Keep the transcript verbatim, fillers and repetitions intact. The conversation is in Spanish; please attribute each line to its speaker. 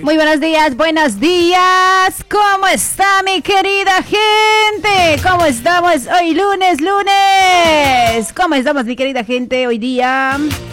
Speaker 1: Muy buenos días, buenos días. ¿Cómo está mi querida gente? ¿Cómo estamos hoy lunes, lunes? ¿Cómo estamos mi querida gente hoy día?